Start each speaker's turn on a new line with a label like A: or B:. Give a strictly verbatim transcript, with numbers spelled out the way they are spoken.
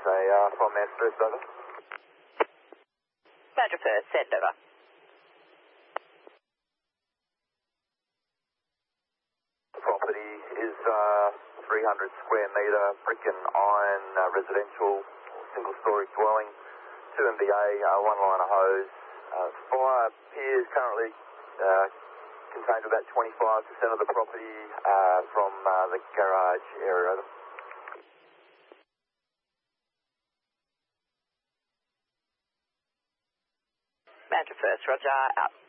A: say, uh, from there first over.
B: Badger first, send over.
A: Property is uh, three hundred square metre brick and iron uh, residential single storey dwelling, two M B A, uh, one line of hose. Uh, fire appears currently uh, contained about twenty-five percent of the property uh, from uh, the garage area. Over.
B: Badger first, Roger, out.